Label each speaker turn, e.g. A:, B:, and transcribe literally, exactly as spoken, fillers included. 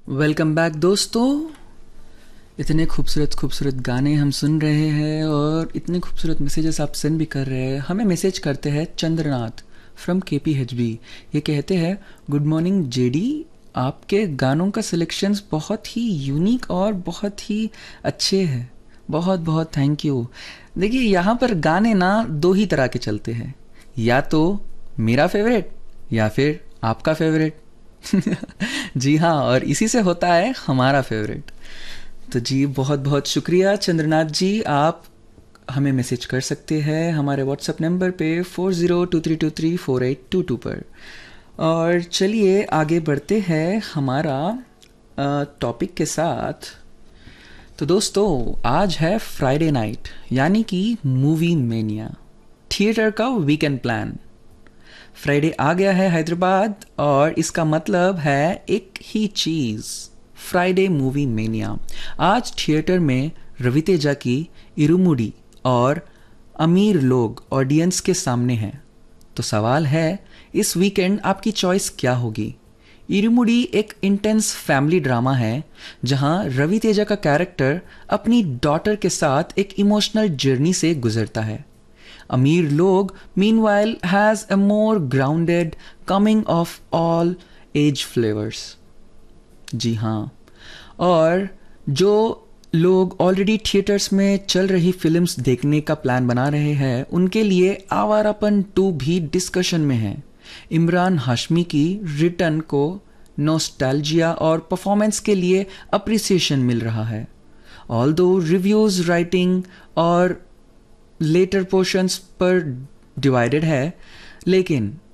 A: Welcome back दोस्तों। इतने खूबसूरत खूबसूरत गाने हम सुन रहे हैं और इतने खूबसूरत मैसेजेस आप सेंड भी कर रहे हैं। हमें मैसेज करते हैं चंद्रनाथ फ्रॉम के पी एच बी। ये कहते हैं, गुड मॉर्निंग जेडी, आपके गानों का सिलेक्शंस बहुत ही यूनिक और बहुत ही अच्छे हैं। बहुत बहुत थैंक यू। देखिए, यहाँ पर गाने ना दो ही तरह के चलते हैं, या तो मेरा फेवरेट या फिर आपका फेवरेट। जी हाँ, और इसी से होता है हमारा फेवरेट। तो जी बहुत बहुत शुक्रिया चंद्रनाथ जी। आप हमें मैसेज कर सकते हैं हमारे व्हाट्सएप नंबर पे four zero two three to three four eight to to पर। और चलिए आगे बढ़ते हैं हमारा टॉपिक के साथ। तो दोस्तों, आज है फ्राइडे नाइट, यानी कि मूवी मेनिया, थिएटर का वीकेंड प्लान। फ्राइडे आ गया है हैदराबाद और इसका मतलब है एक ही चीज़, फ्राइडे मूवी मेनिया। आज थिएटर में रवितेजा की इरुमुडी और अमीर लोग ऑडियंस के सामने हैं। तो सवाल है, इस वीकेंड आपकी चॉइस क्या होगी? इरुमुडी एक इंटेंस फैमिली ड्रामा है जहां रवितेजा का कैरेक्टर अपनी डॉटर के साथ एक इमोशनल जर्नी से गुजरता है। अमीर लोग meanwhile has a more grounded coming of all age flavors। जी हाँ, और जो लोग ऑलरेडी थिएटर्स में चल रही फिल्म्स देखने का प्लान बना रहे हैं, उनके लिए आवारापन टू भी डिस्कशन में है। इमरान हाशमी की रिटर्न को नॉस्टैल्जिया और परफॉर्मेंस के लिए अप्रिसिएशन मिल रहा है। ऑल्दो रिव्यूज, राइटिंग और लेटर पोर्शंस पर डिवाइडेड है, लेकिन